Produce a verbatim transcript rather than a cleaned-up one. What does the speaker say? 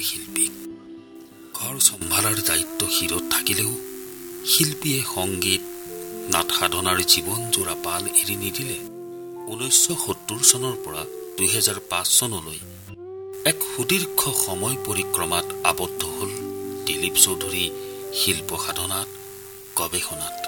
শিল্পীক। ঘৰ চম্ভালাৰ দায়িত্ব শিৰত থাকিলেও শিল্পীয়ে সংগীত নাট সাধনাৰ জীৱনজোৰা পাল এৰি নিদিলে। ঊনৈছশ সত্তৰ চনৰ পৰা দুই হাজাৰ পাঁচ চনলৈ এক সুদীৰ্ঘ সময় পৰিক্ৰমাত আবদ্ধ হল দিলীপ চৌধুৰী শিল্প সাধনাত, গৱেষণাত।